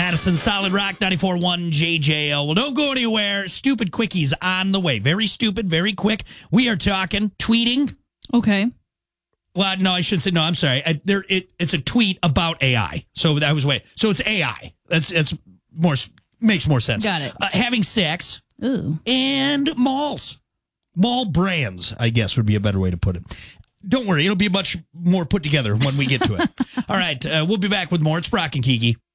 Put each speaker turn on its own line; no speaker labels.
Madison, Solid Rock, 94.1 JJL. Well, don't go anywhere. Stupid quickies on the way. Very stupid, very quick. We are talking tweeting.
Okay.
Well, no, I shouldn't say. No, I'm sorry. It's a tweet about AI. So that was way. So it's AI. That's more makes more sense.
Got it.
Having sex.
Ooh.
And malls. Mall brands, I guess, would be a better way to put it. Don't worry. It'll be much more put together when we get to it. All right. We'll be back with more. It's Brock and Kiki.